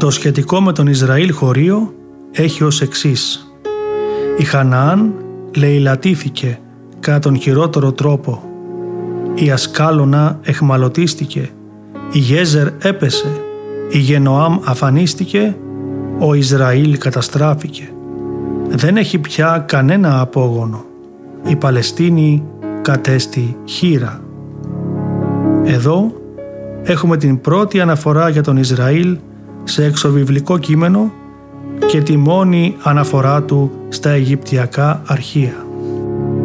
Το σχετικό με τον Ισραήλ χωρίο έχει ως εξής. Η Χαναάν λεηλατήθηκε κατά τον χειρότερο τρόπο. Η Ασκάλωνα εχμαλωτίστηκε. Η Γέζερ έπεσε. Η Γενοάμ αφανίστηκε. Ο Ισραήλ καταστράφηκε. Δεν έχει πια κανένα απόγονο. Η Παλαιστίνη κατέστη χήρα. Εδώ έχουμε την πρώτη αναφορά για τον Ισραήλ σε εξωβιβλικό κείμενο και τη μόνη αναφορά του στα Αιγυπτιακά αρχεία.